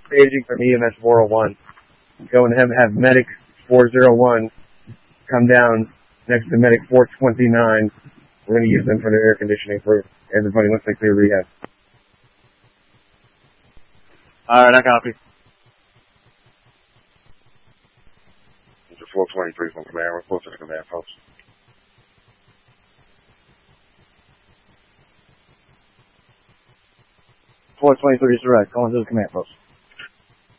staging from EMS 401. Go and have medic 401 come down next to medic 429. We're going to use them for their air conditioning for everybody once they clear rehab. Alright, I copy. It's 423 from command. Report to the command post. 423 is direct. Going to the command post.